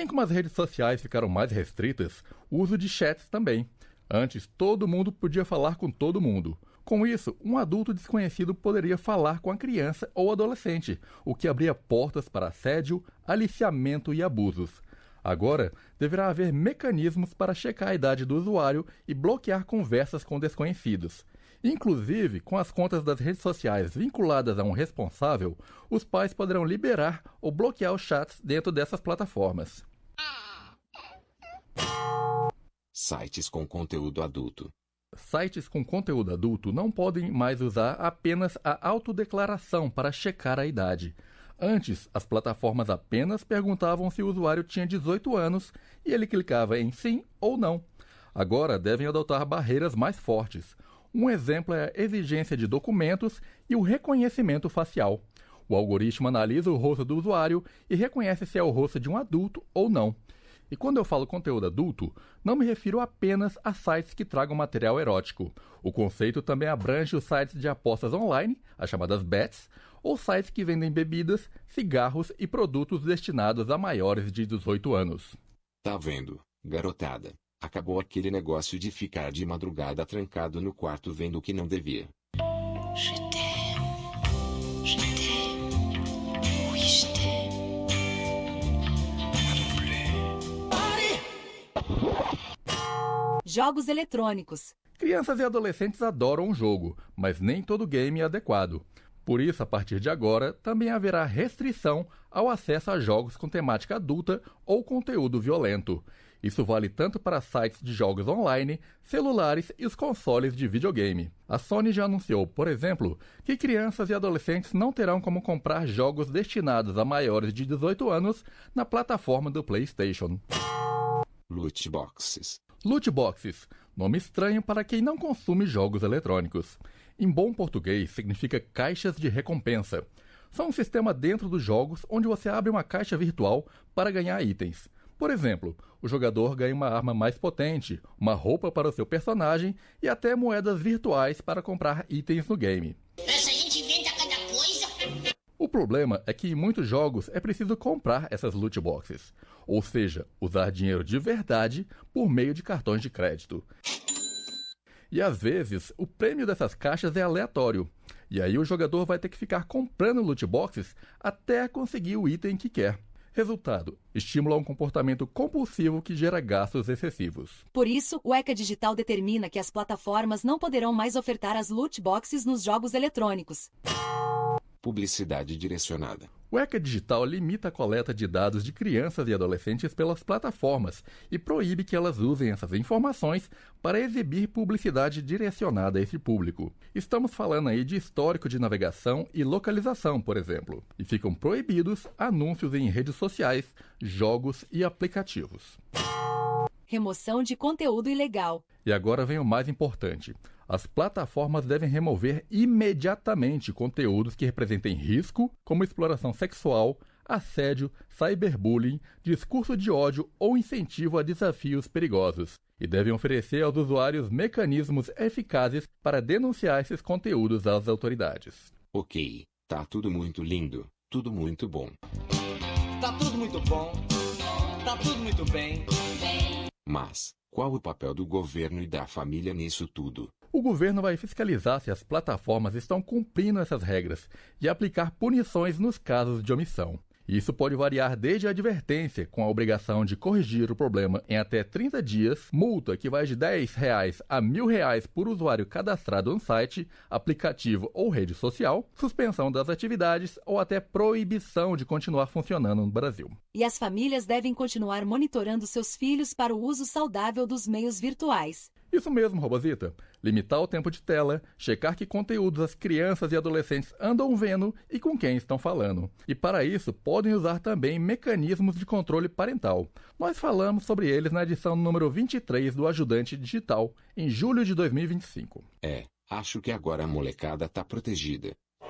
Assim como as redes sociais ficaram mais restritas, o uso de chats também. Antes, todo mundo podia falar com todo mundo. Com isso, um adulto desconhecido poderia falar com a criança ou adolescente, o que abria portas para assédio, aliciamento e abusos. Agora, deverá haver mecanismos para checar a idade do usuário e bloquear conversas com desconhecidos. Inclusive, com as contas das redes sociais vinculadas a um responsável, os pais poderão liberar ou bloquear os chats dentro dessas plataformas. Sites com conteúdo adulto. Sites com conteúdo adulto não podem mais usar apenas a autodeclaração para checar a idade. Antes, as plataformas apenas perguntavam se o usuário tinha 18 anos e ele clicava em sim ou não. Agora devem adotar barreiras mais fortes. Um exemplo é a exigência de documentos e o reconhecimento facial. O algoritmo analisa o rosto do usuário e reconhece se é o rosto de um adulto ou não. E quando eu falo conteúdo adulto, não me refiro apenas a sites que tragam material erótico. O conceito também abrange os sites de apostas online, as chamadas bets, ou sites que vendem bebidas, cigarros e produtos destinados a maiores de 18 anos. Tá vendo, garotada? Acabou aquele negócio de ficar de madrugada trancado no quarto vendo o que não devia. Jogos eletrônicos. Crianças e adolescentes adoram o jogo, mas nem todo game é adequado. Por isso, a partir de agora, também haverá restrição ao acesso a jogos com temática adulta ou conteúdo violento. Isso vale tanto para sites de jogos online, celulares e os consoles de videogame. A Sony já anunciou, por exemplo, que crianças e adolescentes não terão como comprar jogos destinados a maiores de 18 anos na plataforma do PlayStation. Loot boxes. Loot boxes, nome estranho para quem não consome jogos eletrônicos. Em bom português, significa caixas de recompensa. São um sistema dentro dos jogos onde você abre uma caixa virtual para ganhar itens. Por exemplo, o jogador ganha uma arma mais potente, uma roupa para o seu personagem e até moedas virtuais para comprar itens no game. Essa gente inventa cada coisa. O problema é que em muitos jogos é preciso comprar essas loot boxes, ou seja, usar dinheiro de verdade por meio de cartões de crédito. E às vezes, o prêmio dessas caixas é aleatório, e aí o jogador vai ter que ficar comprando loot boxes até conseguir o item que quer. Resultado, estimula um comportamento compulsivo que gera gastos excessivos. Por isso, o ECA Digital determina que as plataformas não poderão mais ofertar as loot boxes nos jogos eletrônicos. Publicidade direcionada. O ECA Digital limita a coleta de dados de crianças e adolescentes pelas plataformas e proíbe que elas usem essas informações para exibir publicidade direcionada a esse público. Estamos falando aí de histórico de navegação e localização, por exemplo. E ficam proibidos anúncios em redes sociais, jogos e aplicativos. Remoção de conteúdo ilegal. E agora vem o mais importante. As plataformas devem remover imediatamente conteúdos que representem risco, como exploração sexual, assédio, cyberbullying, discurso de ódio ou incentivo a desafios perigosos. E devem oferecer aos usuários mecanismos eficazes para denunciar esses conteúdos às autoridades. Ok, tá tudo muito lindo, tudo muito bom. Tá tudo muito bom, tá tudo muito bem. Mas, qual o papel do governo e da família nisso tudo? O governo vai fiscalizar se as plataformas estão cumprindo essas regras e aplicar punições nos casos de omissão. Isso pode variar desde a advertência, com a obrigação de corrigir o problema em até 30 dias, multa que vai de R$10 a R$1.000 por usuário cadastrado no site, aplicativo ou rede social, suspensão das atividades ou até proibição de continuar funcionando no Brasil. E as famílias devem continuar monitorando seus filhos para o uso saudável dos meios virtuais. Isso mesmo, Robozita. Limitar o tempo de tela, checar que conteúdos as crianças e adolescentes andam vendo e com quem estão falando. E para isso, podem usar também mecanismos de controle parental. Nós falamos sobre eles na edição número 23 do Ajudante Digital, em julho de 2025. Acho que agora a molecada tá protegida.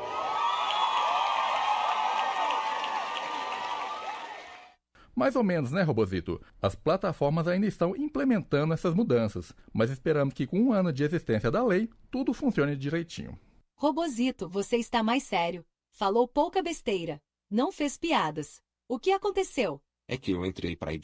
Mais ou menos, né, Robozito? As plataformas ainda estão implementando essas mudanças, mas esperamos que com 1 ano de existência da lei, tudo funcione direitinho. Robozito, você está mais sério. Falou pouca besteira. Não fez piadas. O que aconteceu? É que eu entrei pra igreja.